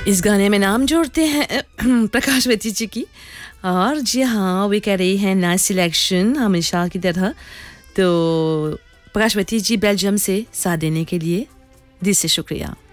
इस गाने में नाम जोड़ते हैं प्रकाश बेती जी की। और जी हाँ, वे कह रही हैं नाइस सिलेक्शन हमेशा की तरह। तो प्रकाश बेती जी बेल्जियम से साथ देने के लिए दिल से शुक्रिया।